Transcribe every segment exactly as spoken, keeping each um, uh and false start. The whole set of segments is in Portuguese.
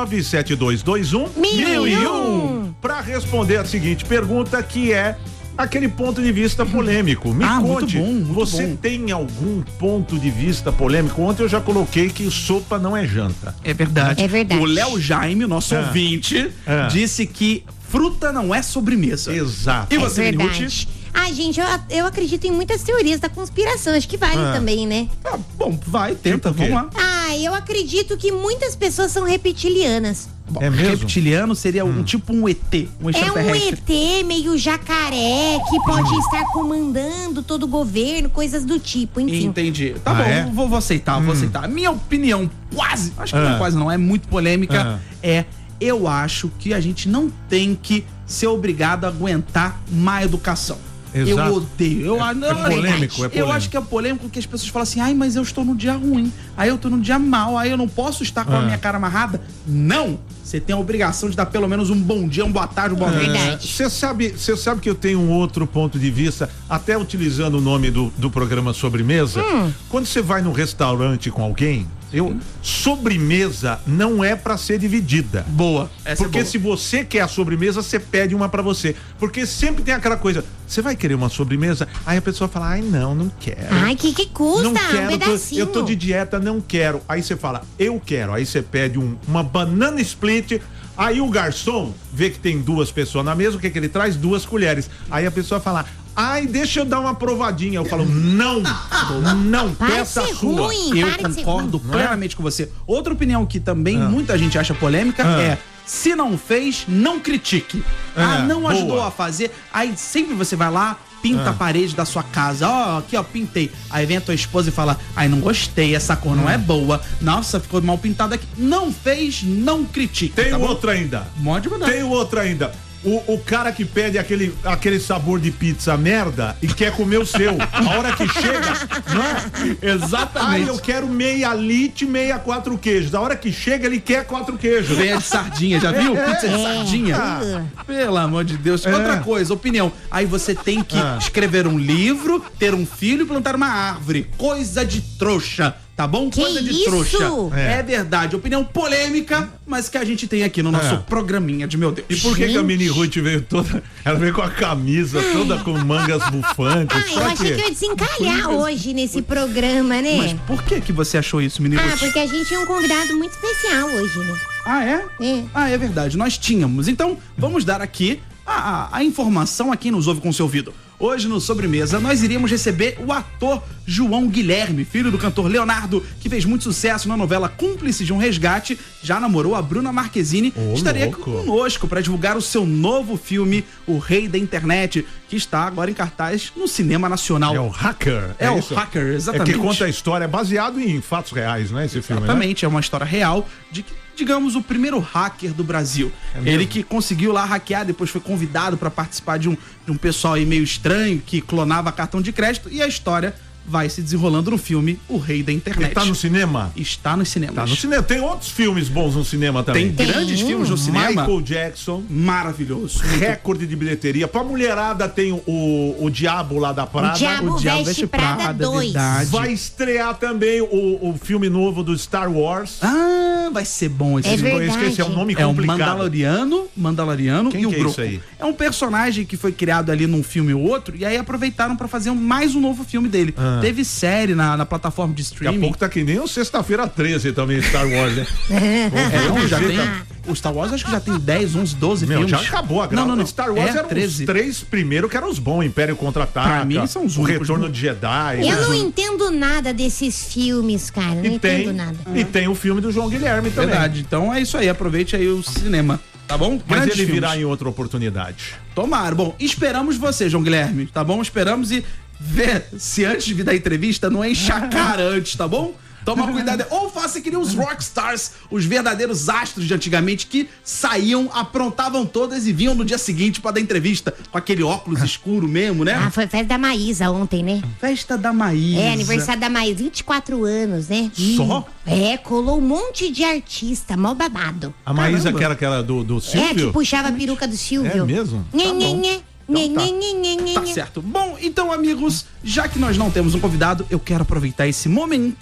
nove sete dois dois um mil e um para responder a seguinte pergunta, que é aquele ponto de vista polêmico. Me ah, conte, muito bom, muito você bom. tem algum ponto de vista polêmico? Ontem eu já coloquei que sopa não é janta. É verdade. É verdade. O Léo Jaime, nosso Ah. ouvinte, Ah. disse que fruta não é sobremesa. Exato. E você, é Ruth? verdade. Ah, gente, eu, eu acredito em muitas teorias da conspiração, acho que vale Ah. também, né? Ah, bom, vai, tenta, Tipo o quê? vamos lá. Ah, eu acredito que muitas pessoas são reptilianas. Bom, É mesmo? reptiliano seria um tipo um E T, um É um extraterrestre. E T meio jacaré que pode estar comandando todo o governo, coisas do tipo, enfim. Entendi. Tá Ah, bom, é? vou, vou aceitar, vou aceitar. Minha opinião, quase, acho que não Ah. é quase não, é muito polêmica, Ah. é, eu acho que a gente não tem que ser obrigado a aguentar má educação. Exato. Eu odeio. Eu, É- ah, não, é polêmico, é Eu polêmico. acho que é polêmico porque as pessoas falam assim, ai, mas eu estou no dia ruim, aí eu estou no dia mal, aí eu não posso estar com Ah. a minha cara amarrada. Não! Você tem a obrigação de dar pelo menos um bom dia, uma boa tarde, uma boa noite. Verdade. Você sabe, você sabe que eu tenho um outro ponto de vista, até utilizando o nome do, do programa Sobremesa. Quando você vai num restaurante com alguém, eu sobremesa não é pra ser dividida. Boa. Essa Porque é boa. se você quer a sobremesa, você pede uma pra você. Porque sempre tem aquela coisa, você vai querer uma sobremesa? Aí a pessoa fala, ai não, não quero. Ai, que que custa? Não um quero, tô- pedacinho. eu tô de dieta, não quero. Aí você fala, eu quero. Aí você pede um- uma banana split. Aí o garçom vê que tem duas pessoas na mesa, o que que ele traz? Duas colheres. Aí a pessoa fala, ai, deixa eu dar uma provadinha. Eu falo, não, não, Para de peça a ser sua. ruim, Eu para de ser concordo ruim. plenamente com você. Outra opinião que também muita gente acha polêmica Ah. é: se não fez, não critique. É, ah, não boa. ajudou a fazer. Aí sempre você vai lá, pinta Ah. a parede da sua casa. Ó, aqui ó, pintei. Aí vem a tua esposa e fala: ai, não gostei, essa cor não é boa. Nossa, ficou mal pintado aqui. Não fez, não critique. Tem tá bom? outra ainda. Pode mandar. Tem outra ainda. O, o cara que pede aquele, aquele sabor de pizza merda e quer comer o seu. A hora que chega, não é? Exatamente. Ai, eu quero meia lite, meia quatro queijos. A hora que chega, ele quer quatro queijos. Venha de sardinha, já viu? Pizza de É. sardinha. Ah. Pelo amor de Deus. Outra coisa, opinião. Aí você tem que Ah. escrever um livro, ter um filho e plantar uma árvore. Coisa de trouxa. Tá bom? Que Coisa de isso? trouxa. É. É. verdade. Opinião polêmica, mas que a gente tem aqui no nosso É. programinha de meu Deus. E por que, que a Gente. Mini Ruth veio toda. Ela veio com a camisa toda com mangas bufantes? Ah, eu Pra achei quê? que eu ia desencalhar hoje nesse programa, né? Mas por que que você achou isso, menino? Ah, porque a gente tinha um convidado muito especial hoje, né? Ah, é? É. Ah, é verdade. Nós tínhamos. Então, vamos dar aqui a, a, a informação a quem nos ouve com seu ouvido. Hoje, no Sobremesa, nós iríamos receber o ator João Guilherme, filho do cantor Leonardo, que fez muito sucesso na novela Cúmplice de um Resgate, já namorou a Bruna Marquezine, Ô, estaria aqui louco. conosco para divulgar o seu novo filme, O Rei da Internet, que está agora em cartaz no cinema nacional. É o Hacker. É o isso? Hacker, É exatamente. que conta a história, é baseado em fatos reais, não é esse filme, né? Exatamente, é uma história real de que, digamos, o primeiro hacker do Brasil. É mesmo? Ele que conseguiu lá hackear, depois foi convidado para participar de um, de um pessoal aí meio estranho que clonava cartão de crédito, e a história vai se desenrolando no filme O Rei da Internet. Ele tá no cinema? Está nos cinemas. Tá no cinema. Tem outros filmes bons no cinema também. Tem grandes filmes no cinema. Michael Jackson. Maravilhoso. Recorde de bilheteria. Pra mulherada tem o, o Diabo lá da Prada. O Diabo O Diabo Veste Veste Prada Prada, dois. verdade. Vai estrear também o, o filme novo do Star Wars. Ah, vai ser bom esse É filme. Eu verdade. esqueci, é um nome É um complicado. Mandaloriano, Mandaloriano Quem e o que é Grogu. isso aí? É um personagem que foi criado ali num filme ou outro, e aí aproveitaram pra fazer um- mais um novo filme dele. Ah. Teve série na, na plataforma de Daqui a streaming. pouco tá que nem o Sexta-feira treze também, Star Wars, né? É, não, já Jeito- tem. O Star Wars acho que já tem dez, onze, doze Meu, filmes. já acabou a grava. Não, não, não. Star Wars é, eram treze. os três primeiros que eram os bons. Império Contra-Ataca. Pra mim, são os O únicos Retorno bons. de Jedi. Eu não né? entendo nada desses filmes, cara. Não E tem, entendo nada. e tem o filme do João Guilherme também. Verdade. Então é isso aí. Aproveite aí o cinema. Tá bom? Mas Grandes ele filmes. virá em outra oportunidade. Tomara. Bom, esperamos você, João Guilherme, tá bom? Esperamos e vê se antes de vir da entrevista não enche a cara antes, tá bom? Toma cuidado. Ou faça que nem os rockstars, os verdadeiros astros de antigamente que saíam, aprontavam todas e vinham no dia seguinte pra dar entrevista com aquele óculos escuro mesmo, né? Ah, foi festa da Maísa ontem, né? Festa da Maísa. É, aniversário da Maísa, vinte e quatro anos, né? Só? É, colou um monte de artista, mó babado. A Maísa, Caramba. que era aquela do, do É, Silvio? que puxava a peruca do Silvio. É mesmo? Nhê, Tá nhê, bom. nhê. Então Nhê, tá. nhê, nhê, nhê, nhê, Tá nhê. certo. Bom, então, amigos, já que nós não temos um convidado, eu quero aproveitar esse momento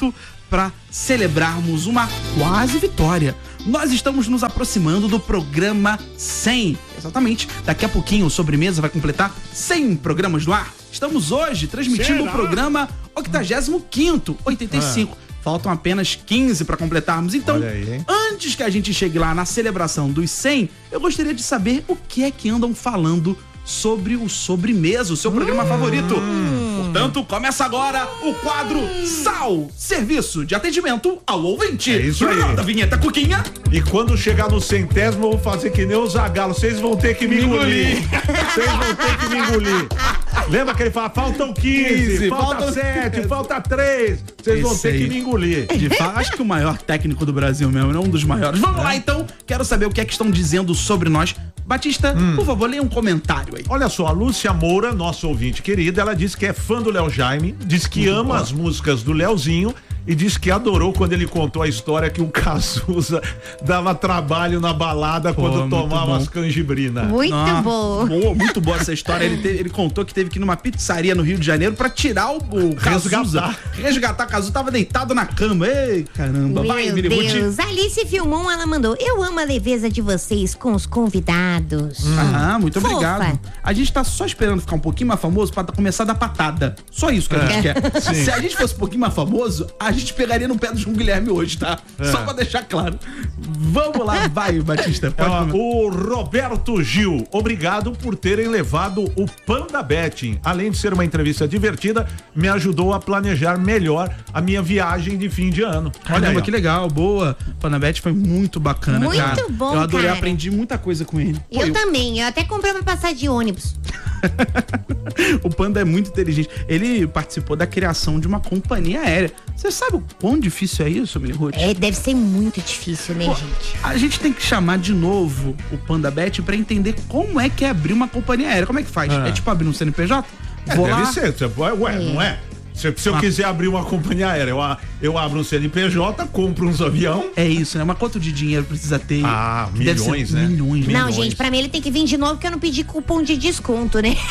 para celebrarmos uma quase vitória. Nós estamos nos aproximando do programa cem. Exatamente, daqui a pouquinho o Sobremesa vai completar cem programas no ar. Estamos hoje transmitindo Será? o programa oitagésimo quinto, oitenta e cinco. Ah. Faltam apenas quinze para completarmos. Então, aí, antes que a gente chegue lá na celebração dos cem, eu gostaria de saber o que é que andam falando sobre o Sobremesa, o seu programa hum. favorito. Portanto, começa agora o quadro Sal, serviço de atendimento ao ouvinte. É isso aí. Roda a vinheta, Cuquinha. E quando chegar no centésimo, eu vou fazer que nem o Zagalo. Vocês vão ter que me engolir. Vocês vão ter que me engolir. Lembra que ele fala, faltam quinze, quinze falta, falta sete, falta três. Vocês vão ter aí. que me engolir. De fato, acho que o maior técnico do Brasil mesmo, né? Um dos maiores. Vamos é. lá, então. Quero saber o que é que estão dizendo sobre nós. Batista, hum. por favor, leia um comentário aí. Olha só, a Lúcia Moura, nossa ouvinte querida, ela disse que é fã do Léo Jaime, diz que Muito ama bom. as músicas do Léozinho e disse que adorou quando ele contou a história que o Cazuza dava trabalho na balada Pô, quando tomava as canjibrinas. Muito ah, bom. Boa, muito boa essa história. Ele, teve, ele contou que teve que ir numa pizzaria no Rio de Janeiro pra tirar o, o Cazuza. Resgatar. Resgatar. Cazuza tava deitado na cama. Ei, caramba. Meu Vai, Deus. Alice Filmon, ela mandou, eu amo a leveza de vocês com os convidados. Hum. Ah, muito Fofa. obrigado. A gente tá só esperando ficar um pouquinho mais famoso pra começar a dar patada. Só isso que a gente é. quer. Sim. Se a gente fosse um pouquinho mais famoso, a gente pegaria no pé do João Guilherme hoje, tá? É. Só pra deixar claro. Vamos lá, vai, Batista. Pode é, o Roberto Gil, obrigado por terem levado o Panda Betting. Além de ser uma entrevista divertida, me ajudou a planejar melhor a minha viagem de fim de ano. Olha Caramba, aí, que legal, boa. Panda Betting foi muito bacana, muito cara. Muito bom, Eu adorei, cara. aprendi muita coisa com ele. Eu, eu também, eu até comprei uma passagem de ônibus. O Panda é muito inteligente. Ele participou da criação de uma companhia aérea. Você sabe o quão difícil é isso, Mili Ruth? É, deve ser muito difícil, né, Pô, gente? A gente tem que chamar de novo o Panda Bet pra entender como é que é abrir uma companhia aérea. Como é que faz? Ah. É tipo abrir um C N P J? É, Vou deve lá... ser. Ué, é. não é? Se, se eu ah. quiser abrir uma companhia aérea, eu, eu abro um C N P J, compro uns avião. É isso, né? Mas quanto de dinheiro precisa ter? Ah, milhões, né? Milhões, Não, milhões. gente, pra mim ele tem que vir de novo porque eu não pedi cupom de desconto, né?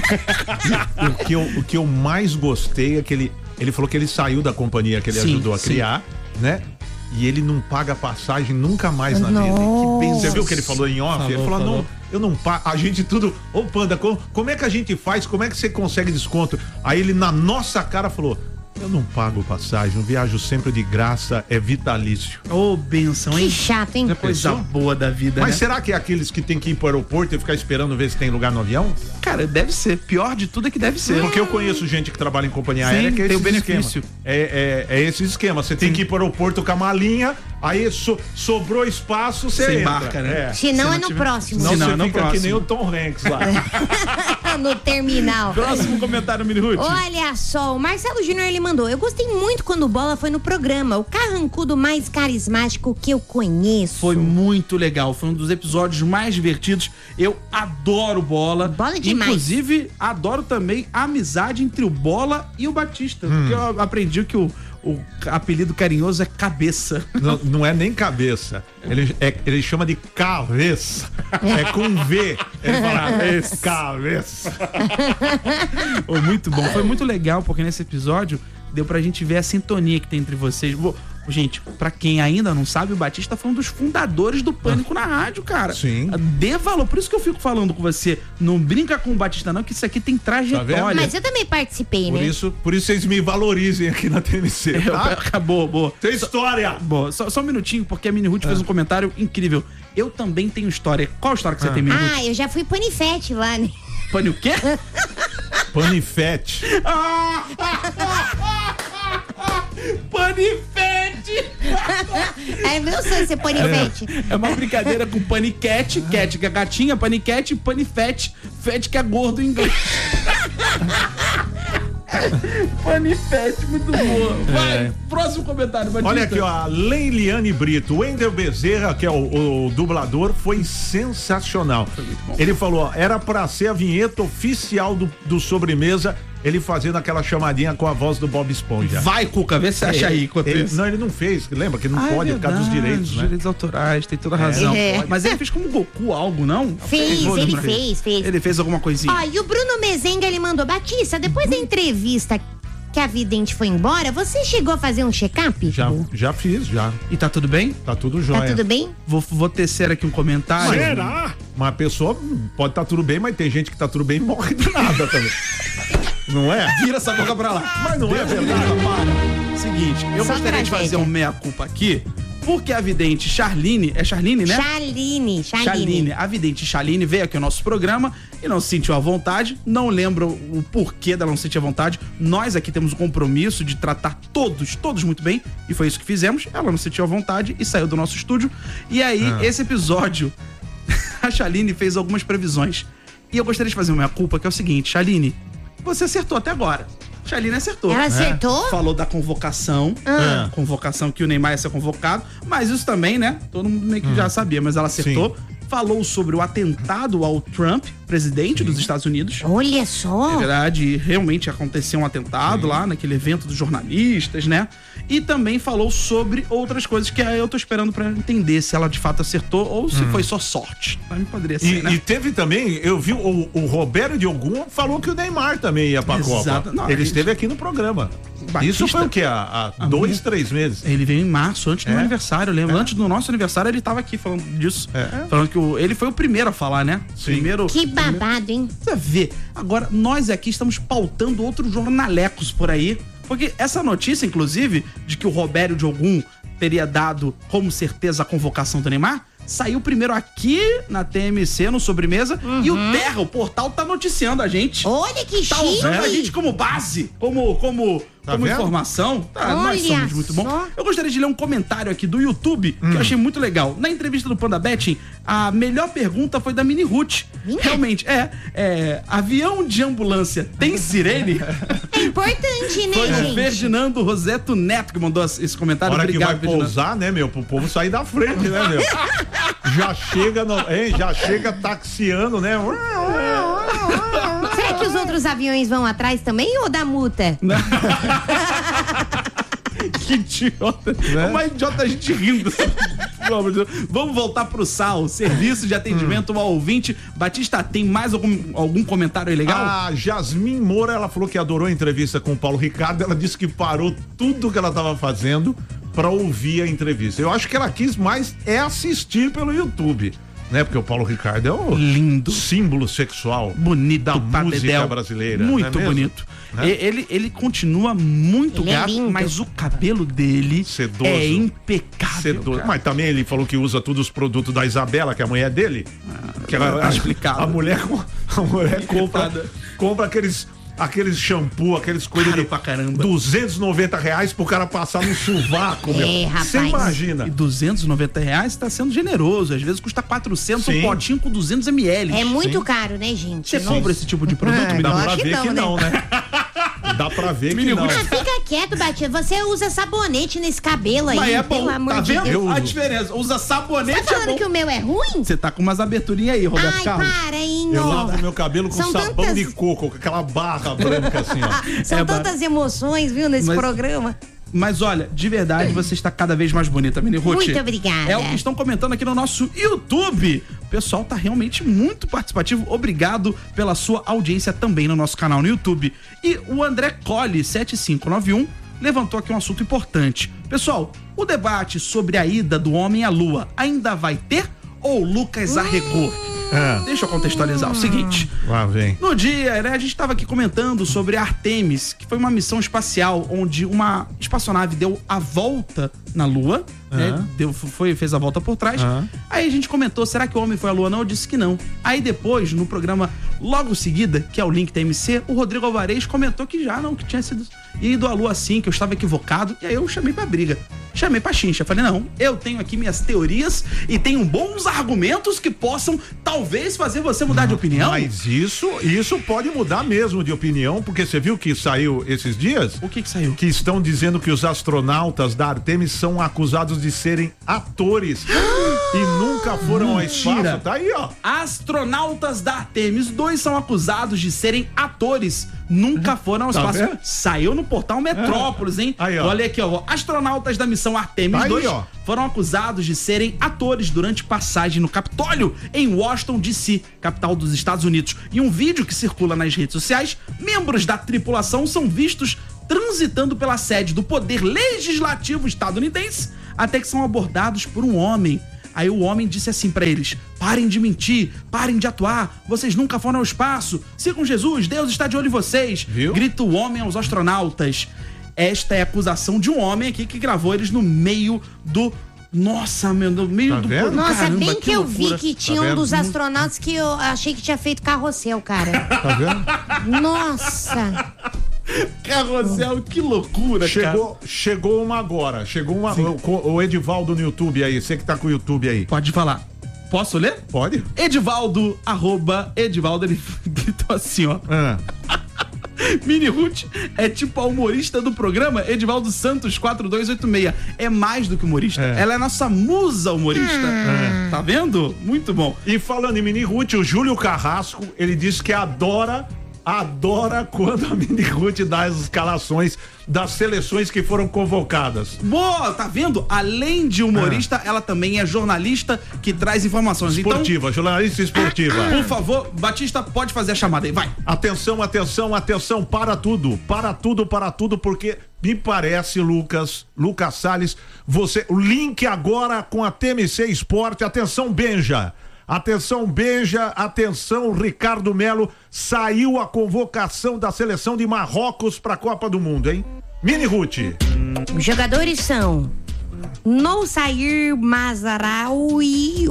o, que eu, o que eu mais gostei é que ele, ele falou que ele saiu da companhia que ele sim, ajudou a sim. criar, né? E ele não paga passagem nunca mais na Nossa. vida. Que Você viu o que ele falou em off? Falou, ele falou, falou. não, eu não pago. A gente tudo. Ô, Panda, como, como é que a gente faz? Como é que você consegue desconto? Aí ele, na nossa cara, falou: eu não pago passagem, eu viajo sempre de graça, é vitalício. Ô, oh, benção, hein? Que chato, hein? É coisa boa da vida, Mas né? será que é aqueles que tem que ir pro aeroporto e ficar esperando ver se tem lugar no avião? Cara, deve ser. Pior de tudo é que deve ser. Porque eu conheço gente que trabalha em companhia Sim, aérea que é tem esse o benefício. esquema. É, é, é esse esquema. Você tem Sim. que ir pro aeroporto com a malinha, aí so, sobrou espaço, você, você entra. embarca, né? É. Se não, é no tiver... próximo. Não, Se não, você é no fica próximo. que nem o Tom Hanks lá. No terminal. Próximo comentário, Mili Ruth. Olha só, o Marcelo Júnior ele mandou. Eu gostei muito quando o Bola foi no programa. O carrancudo mais carismático que eu conheço. Foi muito legal. Foi um dos episódios mais divertidos. Eu adoro Bola. Bola demais. Inclusive, adoro também a amizade entre o Bola e o Batista. Hum. Porque eu aprendi que o, o apelido carinhoso é Cabeça. Não, não é nem cabeça. Ele, é, ele chama de cabeça. É com V. Ele fala cabeça. Oh, muito bom. Foi muito legal, porque nesse episódio deu pra gente ver a sintonia que tem entre vocês. Gente, pra quem ainda não sabe, o Batista foi um dos fundadores do Pânico na rádio, cara. Sim. Dê valor. Por isso que eu fico falando com você. Não brinca com o Batista, não, que isso aqui tem trajetória. Tá Mas eu também participei, por né? Isso, por isso vocês me valorizem aqui na T M C, tá? Acabou, boa. Tem história. Boa. Só, só um minutinho, porque a Mini Ruth ah. fez um comentário incrível. Eu também tenho história. Qual história que você ah. tem, Mini Ruth? Ah, eu já fui panifete lá, né? Pane o quê? Panifete. Panifete! É meu sonho ser panifete. É, é uma brincadeira com paniquete, cat que é gatinha, paniquete e panifete, fete que é gordo em inglês. Panifete, muito boa. Vai, é. Próximo comentário, Batista. Olha aqui, ó, a Leiliane Brito. O Wendel Bezerra, que é o, o dublador, foi sensacional. Foi muito bom. Ele falou, ó, era pra ser a vinheta oficial do, do Sobremesa, ele fazendo aquela chamadinha com a voz do Bob Esponja. Vai, Cuca, vê se você acha aí. Ele, não, ele não fez, lembra que não ah, pode, é por causa dos direitos, né? Direitos autorais, tem toda a razão. É. Mas ele fez como Goku algo, não? Fez, fez ele fez, fez. Ele fez alguma coisinha. Ó, e o Bruno Mezenga, ele mandou, Batista, depois da entrevista que a vidente foi embora, você chegou a fazer um check-up? Já, já fiz, já. E tá tudo bem? Tá tudo jóia. Tá tudo bem? Vou, vou tecer aqui um comentário. Será? Mas a pessoa pode estar tá tudo bem, mas tem gente que tá tudo bem e morre de nada também. Não é? Vira essa boca pra lá. Mas não é verdade. Para. Seguinte, eu Só gostaria de tragédia. fazer um meia-culpa aqui, porque a vidente Charline, é Charline, né? Charline, Charline. Charline, a vidente Charline veio aqui ao nosso programa e não se sentiu à vontade. Não lembro o porquê dela não se sentir à vontade. Nós aqui temos o compromisso de tratar todos, todos muito bem. E foi isso que fizemos. Ela não se sentiu à vontade e saiu do nosso estúdio. E aí, Ah. esse episódio, a Charline fez algumas previsões. E eu gostaria de fazer uma culpa, que é o seguinte, Charline, você acertou até agora. Charline acertou. Ela acertou? Falou da convocação, Ah. convocação que o Neymar ia ser convocado, mas isso também, né? Todo mundo meio que já sabia, mas ela acertou. Falou sobre o atentado ao Trump, presidente dos Estados Unidos. Olha É só. verdade, realmente aconteceu um atentado lá naquele evento dos jornalistas, né? E também falou sobre outras coisas que eu tô esperando pra entender se ela de fato acertou ou se foi só sorte. Mas não poderia ser, E, né? e teve também, eu vi o, o Roberto Diogun falou que o Neymar também ia pra Exato. Copa. Não, Ele gente- esteve aqui no programa. Batista- Isso foi o quê? Há, há dois, três meses. Ele veio em março, antes do É? meu aniversário, eu lembro. Antes do nosso aniversário, ele tava aqui falando disso. É. Falando que o, ele foi o primeiro a falar, né? Sim. Primeiro. Que babado, hein? Precisa ver. Agora, nós aqui estamos pautando outros jornalecos por aí. Porque essa notícia, inclusive, de que o Roberto Diogun teria dado como certeza a convocação do Neymar, saiu primeiro aqui na T M C, no Sobremesa, e o Terra, o portal, tá noticiando a gente. Olha que Tá chique. usando a gente como base, como, como, Tá como vendo? informação. Tá, nós Olha somos muito bom. só. Eu gostaria de ler um comentário aqui do YouTube que eu achei muito legal. Na entrevista do Panda Betting, a melhor pergunta foi da Mini Ruth. Minha? Realmente, é, é. Avião de ambulância tem sirene? É importante, né, Foi o gente? Ferdinando Roseto Neto que mandou esse comentário. A hora que Obrigado, vai Ferdinando. pousar, né, meu? Pro povo sair da frente, né, meu? Já chega, no, hein, já chega taxiando, né? Será que os outros aviões vão atrás também ou dá multa? Que idiota. Né? É uma idiota a gente rindo. Pelo amor de Deus. Vamos voltar pro S A L, Serviço de Atendimento ao Ouvinte. Batista, tem mais algum, algum comentário aí legal? A Jasmin Moura, ela falou que adorou a entrevista com o Paulo Ricardo. Ela disse que parou tudo que ela estava fazendo para ouvir a entrevista. Eu acho que ela quis mais é assistir pelo YouTube, né? Porque o Paulo Ricardo é o Lindo. símbolo sexual Bonito, da pra música dedéu. brasileira. Muito não é mesmo? bonito. Né? E- Ele, ele continua muito Ele é gato, lindo. mas o cabelo dele Sedoso. é impecável. Sedoso. cara. Mas também ele falou que usa todos os produtos da Isabela, que é a mulher dele. que ela, tá explicado. A mulher, a mulher compra, Coitada. compra aqueles, aqueles shampoo, aqueles coisas Caro de pra caramba. duzentos e noventa reais pro cara passar no sovaco, meu. É, Você rapaz. imagina. E duzentos e noventa reais tá sendo generoso. Às vezes custa quatrocentos Sim. um potinho com duzentos mililitros. É muito Sim. caro, né, gente? Você Não- compra esse tipo de produto, É, me Dá dá eu uma- pra acho que ver não, que né? não, né? Dá pra ver que Menino, não. Ah, fica quieto, Batista. Você usa sabonete nesse cabelo aí, Mas é pelo bom, amor tá de vendo? Deus. Eu A uso. diferença. Usa Tá sabonete, é falando bom. que o meu é ruim? Você tá com umas aberturinhas aí, Roberto Ai, Carlos. para, hein, Eu ó. lavo meu cabelo com São sabão tantas- de coco, com aquela barra branca assim, ó. Ah, são É, tantas emoções, viu, nesse Mas- programa. Mas olha, de verdade, você está cada vez mais bonita, Mini Ruth. Muito obrigada. É o que estão comentando aqui no nosso YouTube. O pessoal tá realmente muito participativo. Obrigado pela sua audiência também no nosso canal no YouTube. E o André Colli, sete cinco nove um, levantou aqui um assunto importante. Pessoal, o debate sobre a ida do homem à lua ainda vai ter ou o Lucas arregou? É. Deixa eu contextualizar o seguinte. Lá vem. No dia, né, a gente estava aqui comentando sobre a Artemis, que foi uma missão espacial onde uma espaçonave deu a volta na Lua, né, Aham. deu, foi, fez a volta por trás. Aham. Aí a gente comentou, será que o homem foi à Lua? Não, eu disse que não. Aí depois, no programa logo seguida, que é o Link T M C, o Rodrigo Alvarez comentou que já não, que tinha sido ido à Lua sim, que eu estava equivocado. E aí eu chamei pra briga. Chamei pra chincha. Falei, não, eu tenho aqui minhas teorias e tenho bons argumentos que possam talvez fazer você mudar de opinião. Mas isso, isso pode mudar mesmo de opinião, porque você viu que saiu esses dias? O que que saiu? Que estão dizendo que os astronautas da Artemis são acusados de serem atores e nunca foram ao Mentira. espaço. Tá aí, ó. Astronautas da Artemis, dois são acusados de serem atores. Nunca foram ao Tá espaço. vendo? Saiu no portal Metrópolis, hein? Aí, ó. Olha aqui, ó. Astronautas da missão Artemis Aí, dois ó. foram acusados de serem atores durante passagem no Capitólio, em Washington, D C, capital dos Estados Unidos. Em um vídeo que circula nas redes sociais, membros da tripulação são vistos transitando pela sede do poder legislativo estadunidense até que são abordados por um homem. Aí o homem disse assim pra eles: parem de mentir, parem de atuar, vocês nunca foram ao espaço, sigam Jesus, Deus está de olho em vocês. Viu? Grita o homem aos astronautas. Esta é a acusação de um homem aqui que gravou eles no meio do... Nossa, meu, no meio tá do... Vendo? Nossa, Caramba, bem que, que eu loucura. vi que tinha tá um dos astronautas que eu achei que tinha feito carrossel, cara. Tá vendo? Nossa. Carrossel, que loucura, Chegou, cara. chegou uma agora. Chegou uma. O, o Edivaldo no YouTube aí. Você que tá com o YouTube aí. Pode falar. Posso ler? Pode? Edivaldo, arroba Edivaldo, ele gritou assim, ó. Ah. Mini Ruth é tipo a humorista do programa Edivaldo Santos quatro dois oito seis. É mais do que humorista. É. Ela é nossa musa humorista. É. Tá vendo? Muito bom. E falando em Mini Ruth, o Júlio Carrasco, ele disse que adora, adora quando a Mini Ruth dá as escalações das seleções que foram convocadas. Boa, tá vendo? Além de humorista, ela também é jornalista que traz informações. Esportiva, jornalista esportiva. Então, por favor, Batista, pode fazer a chamada aí, vai. Atenção, atenção, atenção, para tudo, para tudo, para tudo, porque me parece, Lucas, Lucas Salles, você, o link agora com a T M C Esporte, atenção, Benja, atenção, Benja, atenção, Ricardo Melo, saiu a convocação da seleção de Marrocos para a Copa do Mundo, hein? Mini Ruth. Os jogadores são Noussair Mazraoui,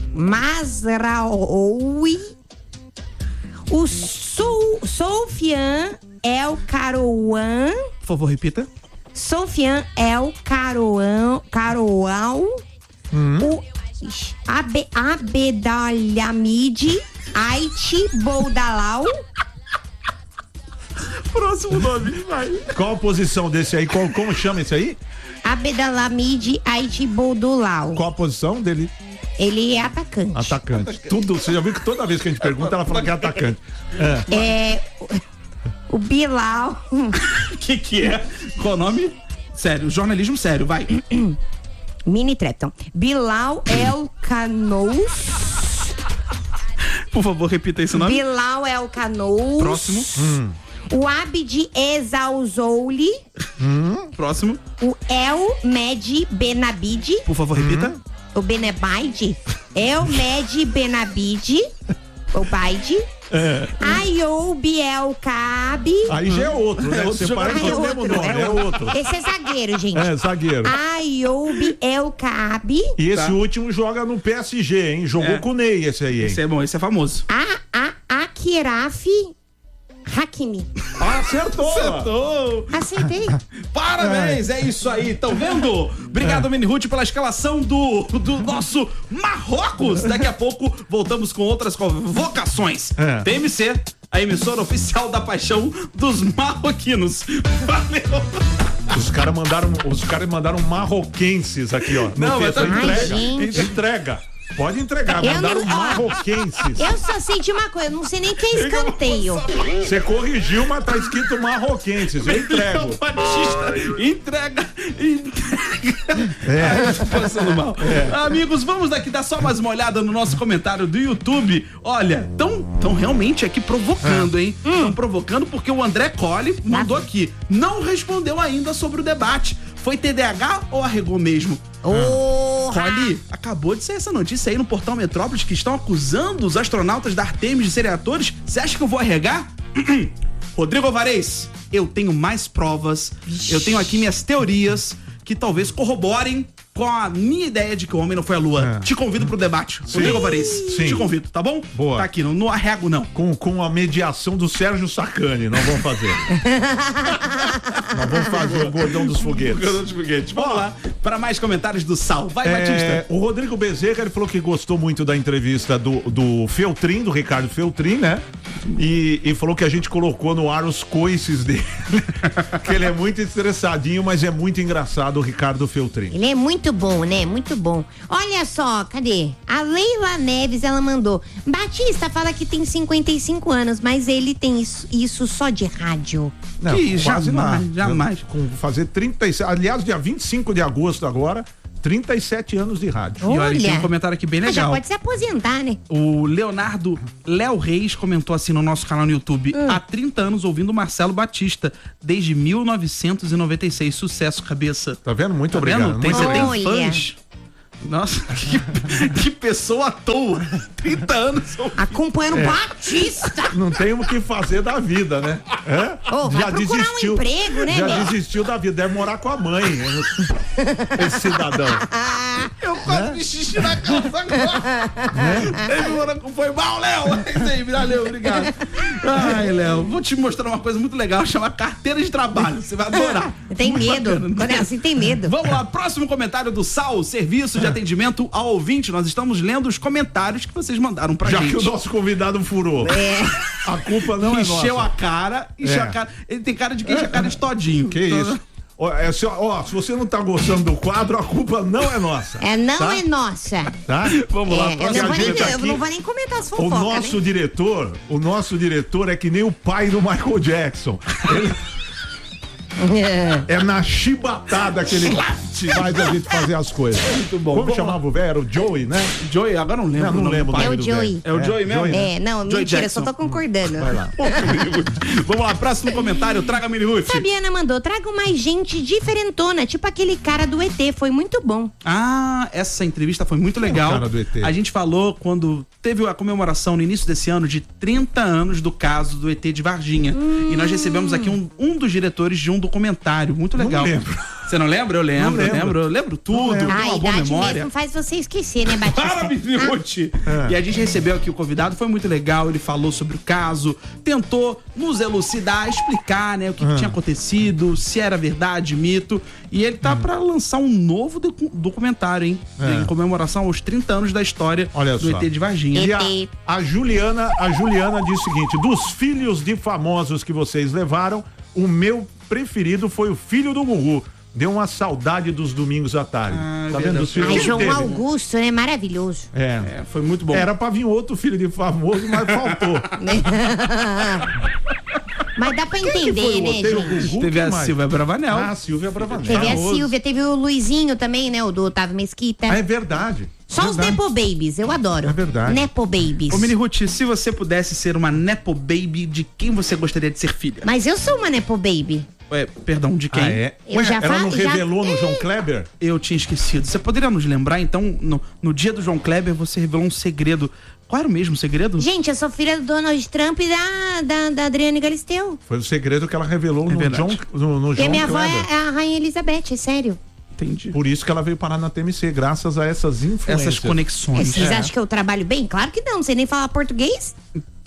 Mazraoui, o Sou, Soufiane El Karouan, Por favor, repita. Soufiane El Karouan, Karouan, Hum. o Abe, Abedalhamid Aiti Boldalau. Próximo nome, vai. Qual a posição desse aí? Qual, como chama esse aí? Abedalhamid Aiti Boldalau. Qual a posição dele? Ele é atacante. Atacante. Tudo, você já viu que toda vez que a gente pergunta, ela fala que é atacante. É. É. O Bilal. O que que é? Qual o nome? Sério, jornalismo sério, vai. Mini Trepton. Bilal El Canous. Por favor, repita esse nome. Bilal El Canous. Próximo. Hum. O Abdi Exauzouli. Hum. Próximo. O El Med Benabid. Por favor, repita. Hum. O Benebaide. El Med Benabid. O Baide. É. Ayoub El Kaab. Aí já é outro, né? É outro Você parece que é o jogador. mesmo nome, é outro. Esse é zagueiro, gente. É, zagueiro. Ayoub El Kaab. E esse Tá. último joga no P S G, hein? Jogou É. com o Ney esse aí, hein? Esse é bom, esse é famoso. A, a, Akiraf Hakimi. Ah, acertou! Acertou! Acertei. Parabéns, é isso aí, tão vendo? Obrigado, Mini Ruth, pela escalação do, do nosso Marrocos. Daqui a pouco voltamos com outras convocações. É. T M C, a emissora oficial da paixão dos marroquinos. Valeu! Os caras mandaram, os caras mandaram marroquenses aqui, ó. Não, no mas texto. tá- entrega, Ai, gente. entrega. Pode entregar, Eu mandaram não- ó, marroquenses. Eu só sei de uma coisa, eu não sei nem que é escanteio. Você corrigiu, mas tá escrito marroquenses. Eu entrego. Batista, entrega, entrega. É. Ai, tô passando mal. Amigos, vamos daqui dar só mais uma olhada no nosso comentário do YouTube. Olha, tão, tão realmente aqui provocando, hein? Tão provocando porque o André Colli mandou aqui. Não respondeu ainda sobre o debate. Foi T D A H ou arregou mesmo? Ô, Colli, acabou de sair essa notícia aí no Portal Metrópolis que estão acusando os astronautas da Artemis de serem atores. Você acha que eu vou arregar? Rodrigo Alvarez, eu tenho mais provas, eu tenho aqui minhas teorias que talvez corroborem com a minha ideia de que o homem não foi à lua. É. Te convido pro debate. Rodrigo Alvarez, Sim. te convido, tá bom? Boa. Tá aqui, não, não arrego não. Com, com a mediação do Sérgio Sacani, nós vamos fazer. Nós vamos fazer o gordão dos foguetes. Vamos lá, para mais comentários do Sal. Vai, É, Batista. o Rodrigo Bezerra, ele falou que gostou muito da entrevista do, do Feltrin, do Ricardo Feltrin, né? E, e falou que a gente colocou no ar os coices dele. Que ele é muito estressadinho, mas é muito engraçado, o Ricardo Feltrin. ele é muito bom, né? Muito bom. Olha só, cadê? A Leila Neves, ela mandou. Batista fala que tem cinquenta e cinco anos, mas ele tem isso, isso só de rádio. Não, Que quase jamais, nada. jamais. Com fazer trinta e seis, aliás, dia vinte e cinco de agosto agora, trinta e sete anos de rádio. E olha, tem um Olha. comentário aqui bem Ah, já legal. pode se aposentar, né? O Leonardo Léo Reis comentou assim no nosso canal no YouTube: Hum. há trinta anos ouvindo Marcelo Batista, desde mil novecentos e noventa e seis. Sucesso, cabeça. Tá vendo? Muito Tá obrigado. vendo? Tem, Muito você tem obrigado. Olha. fãs. Nossa, que, que pessoa à toa. trinta anos. Acompanhando Batista. Não tem o que fazer da vida, né? É? Ô, vai procurar um emprego, né, Já né? desistiu da vida, deve morar com a mãe. Esse cidadão. Eu quase me xixi na calça agora. Ele foi mal, Léo. É isso aí, valeu, obrigado. Ai, Léo, vou te mostrar uma coisa muito legal, chama carteira de trabalho. Você vai adorar. Tem Muito medo. bacana. Quando é assim, tem medo. Vamos lá, próximo comentário do Sal, serviço de atendimento ao ouvinte. Nós estamos lendo os comentários que vocês mandaram pra Já gente. que o nosso convidado furou. É. A culpa não é Encheu nossa. a cara, encheu É. a cara. Ele tem cara de quem enche a cara de todinho. Que Então, isso? Ó, é, se, ó, se você não tá gostando do quadro, a culpa não é nossa. É, não Tá? é nossa. Tá? Vamos lá, É, eu, próximo não vou nem, agenda eu aqui. não vou nem comentar as O fofocas, nosso né? diretor, o nosso diretor é que nem o pai do Michael Jackson. Ele é na chibatada que ele faz a gente fazer as coisas. Muito bom. Como Vamos chamava o velho? Era o Joey, né? Joey, agora não lembro. Não, não o nome lembro do o pai. É o nome do Joey. velho. É o Joey mesmo? É, não, Joey mentira, eu só Jackson. tô concordando. Vai lá. Vamos lá, próximo comentário, traga a Mini Ruth. Fabiana mandou, tragam mais gente diferentona, tipo aquele cara do E T, foi muito bom. Ah, essa entrevista foi muito legal. o cara do E T? A gente falou quando teve a comemoração no início desse ano de trinta anos do caso do E T de Varginha. Hum. E nós recebemos aqui um, um dos diretores de um documentário. Muito legal. lembro. Você não lembra? Eu lembro, Não eu lembro. lembro. Eu lembro tudo. lembro. Tenho A uma boa idade memória. mesmo faz você esquecer, né, Batista? Para, Mini Ruth! E a gente recebeu aqui o convidado, foi muito legal, ele falou sobre o caso, tentou nos elucidar, explicar, né, o que, Ah. que tinha acontecido, se era verdade, mito, e ele tá pra lançar um novo docu- documentário, hein, É. em comemoração aos trinta anos da história Olha do só. E T de Varginha. E a, a Juliana, a Juliana diz o seguinte: dos filhos de famosos que vocês levaram, o meu preferido foi o filho do Gugu. Deu uma saudade dos domingos à tarde. Ah, tá verdade. vendo? Dos filhos Ai, que João teve, né? Augusto, né? Maravilhoso. É. É, foi muito bom. Era pra vir outro filho de famoso, mas faltou. Mas dá pra Quem que entender, foi o né, outro? Teve o gente? Gugu, Teve quem a mais? Silvia Bravanel. Ah, a Silvia Bravanel. Teve a Famoso. Silvia, teve o Luizinho também, né? O do Otávio Mesquita. Ah, é verdade. Só os Verdade. Nepo Babies, eu adoro. É verdade. Nepo Babies. Ô, Mini Ruth, se você pudesse ser uma Nepo Baby, de quem você gostaria de ser filha? Mas eu sou uma Nepo Baby. É, perdão, de quem? Ah, é? Eu Ué, já ela não falo- já- revelou no João Kleber? Eu tinha esquecido. Você poderia nos lembrar, então, no, no dia do João Kleber, você revelou um segredo. Qual era o mesmo segredo? Gente, eu sou filha do Donald Trump e da, da, da Adriane Galisteu. Foi o segredo que ela revelou É no, verdade. João, no, no E João a minha avó Kleber. é a Rainha Elizabeth, é sério. Entendi. Por isso que ela veio parar na T M C, graças a essas influências. Essas conexões. Vocês É. acham que eu trabalho bem? Claro que não, não sei nem falar português.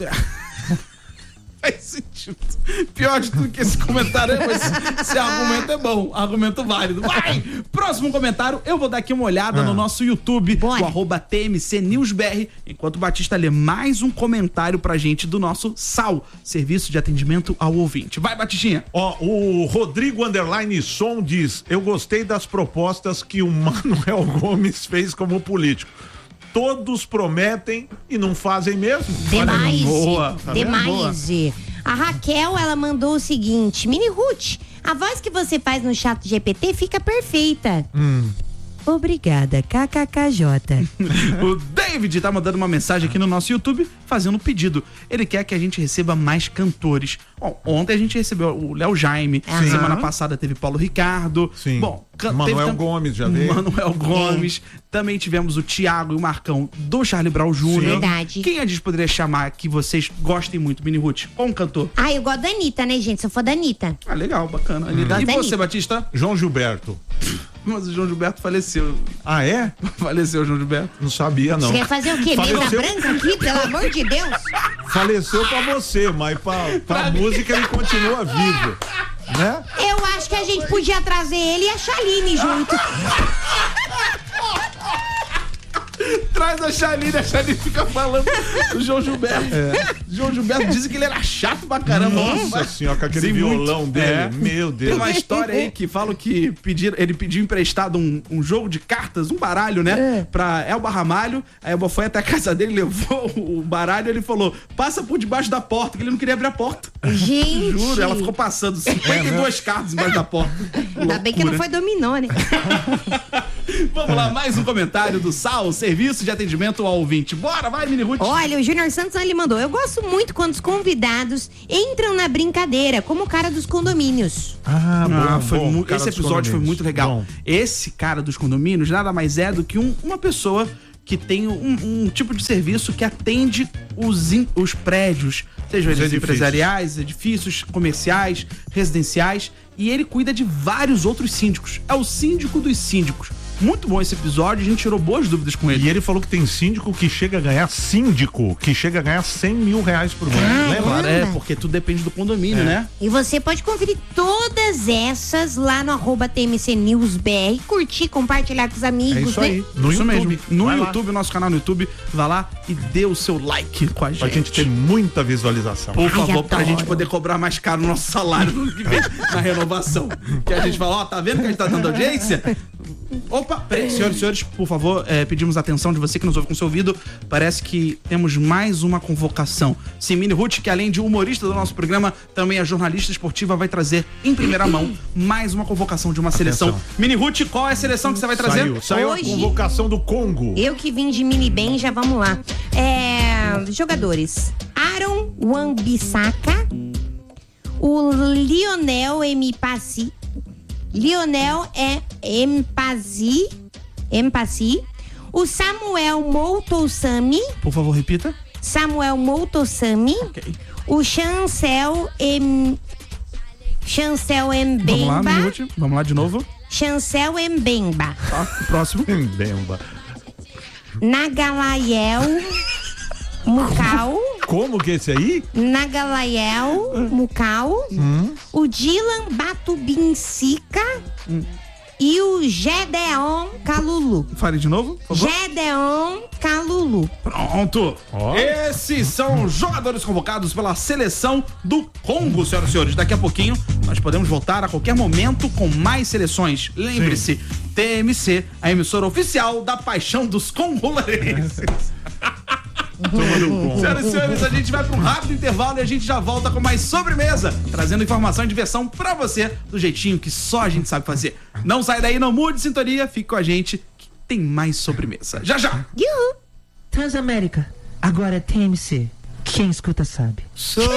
Faz sentido. Pior de tudo que esse comentário é, mas esse argumento é bom, argumento válido. Vai! Próximo comentário, eu vou dar aqui uma olhada Ah. no nosso YouTube, Bora. o arroba T M C News B R, enquanto o Batista lê mais um comentário pra gente do nosso S A U, Serviço de Atendimento ao Ouvinte. Vai, Batistinha! Ó, o Rodrigo Underline Som diz: eu gostei das propostas que o Manuel Gomes fez como político. Todos prometem e não fazem mesmo. Demais. boa, tá vendo? Demais. A Raquel, ela mandou o seguinte: Mini Ruth, a voz que você faz no chat G P T fica perfeita. Hum. Obrigada, K K K J. O David tá mandando uma mensagem aqui no nosso YouTube fazendo um pedido. Ele quer que a gente receba mais cantores. Bom, ontem a gente recebeu o Léo Jaime. Sim. Semana passada teve Paulo Ricardo. Sim. Bom, can- Manuel teve tam- Gomes já veio. Manuel Gomes. Também tivemos o Thiago e o Marcão do Charlie Brown Júnior. Verdade. Quem a gente poderia chamar que vocês gostem muito, Mini Ruth? Qual um cantor? Ah, eu gosto da Anitta, né, gente? Se eu for da Anitta. Ah, legal, bacana. Hum. E Gosto da você, Anitta. Batista? João Gilberto. Mas o João Gilberto faleceu. Ah, é? Faleceu o João Gilberto. Não sabia, não. Você quer fazer o quê? Mesa Faleceu- branca aqui, pelo amor de Deus? Faleceu pra você, mas pra, pra música ele continua vivo. Né? Eu acho que a gente podia trazer ele e a Chaline junto. Traz a Chaline, a Chaline fica falando do João Gilberto. João Gilberto dizem que ele era chato pra caramba. Nossa senhora, com aquele Sim, violão muito. dele. É. Meu Tem Deus. uma história aí que falam que pediram, ele pediu emprestado um, um jogo de cartas, um baralho, né? Pra Elba Ramalho. A Elba foi até a casa dele, levou o baralho e ele falou: passa por debaixo da porta, que ele não queria abrir a porta. Gente. Juro, ela ficou passando cinquenta e duas cartas embaixo da porta. Ainda bem que não Loucura. foi dominó, né? Vamos lá, mais um comentário do Sal, serviço de atendimento ao ouvinte. Bora, vai, Mini Ruth. Olha, o Júnior Santos ele mandou. Eu gosto muito quando os convidados entram na brincadeira, como o cara dos condomínios. Ah, Ah, bom, foi bom, mu- cara esse dos episódio foi condomínios. muito legal. Bom. Esse cara dos condomínios nada mais é do que um- uma pessoa que tem um, um tipo de serviço que atende os, in- os prédios, sejam Os eles edifícios. empresariais, edifícios comerciais, residenciais, e ele cuida de vários outros síndicos. É o síndico dos síndicos. Muito bom esse episódio, a gente tirou boas dúvidas com ele. E ele falou que tem síndico que chega a ganhar síndico, que chega a ganhar cem mil reais por mês. Ah, Lembra? Caramba. É, porque tudo depende do condomínio, né? E você pode conferir todas essas lá no arroba T M C News B R, curtir, compartilhar com os amigos, É isso né? aí. No Isso YouTube. mesmo. No Vai lá. YouTube, nosso canal no YouTube, vai lá e dê o seu like com a gente. Pra gente ter muita visualização. Por Ai, favor, pra adoro. gente poder cobrar mais caro o nosso salário no ano que vem, na renovação. Que a gente fala, ó, tá vendo que a gente tá dando audiência? Opa, peraí, senhoras e senhores, por favor, é, pedimos a atenção de você que nos ouve com seu ouvido. Parece que temos mais uma convocação. Sim, Mini Ruth, que além de humorista do nosso programa, também é jornalista esportiva, vai trazer em primeira mão mais uma convocação de uma seleção. Atenção. Mini Ruth, qual é a seleção que você vai trazer? Saiu, saiu Hoje- a convocação do Congo. Eu que vim de mini bem, já vamos lá. É, jogadores: Aaron Wan-Bissaka, o Lionel Mpassi, Lionel é Mpassi, Mpassi, o Samuel Moutosami, Por favor, repita. Samuel Moutosami, Ok. o Chancel M, Chancel Vamos lá, Mini Mbemba, Ruth. Vamos lá de novo. Chancel Mbemba, Tá, o próximo. Bemba. Nagalayel Mukau, Como que é esse aí? Nagalayel Mukau, o Dylan Batubinsika e o Gedeon Calulu. Fale de novo, por favor. Gedeon Calulu. Pronto! Ó. Esses são os jogadores convocados pela seleção do Congo, senhoras e senhores. Daqui a pouquinho nós podemos voltar a qualquer momento com mais seleções. Lembre-se, T M C, a emissora oficial da paixão dos congolarenses. Turma do Congo. Senhoras e senhores, a gente vai para um rápido intervalo e a gente já volta com mais sobremesa, trazendo informação e diversão pra você do jeitinho que só a gente sabe fazer. Não sai daí, não mude de sintonia, fique com a gente que tem mais sobremesa. Já já! Yuhu. Transamérica, agora é T M C. Quem escuta sabe. Sou